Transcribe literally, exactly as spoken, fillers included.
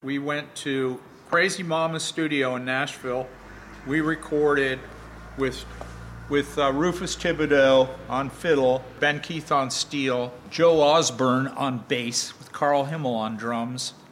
We went to Crazy Mama's studio in Nashville. We recorded with with uh, Rufus Thibodeau on fiddle, Ben Keith on steel, Joe Osborne on bass, with Carl Himmel on drums,